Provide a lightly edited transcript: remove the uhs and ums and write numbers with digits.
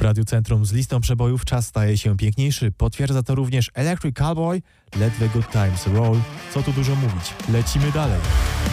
Radiu Centrum z listą przebojów czas staje się piękniejszy. Potwierdza to również Electric Callboy, Let the Good Times Roll. Co tu dużo mówić, lecimy dalej.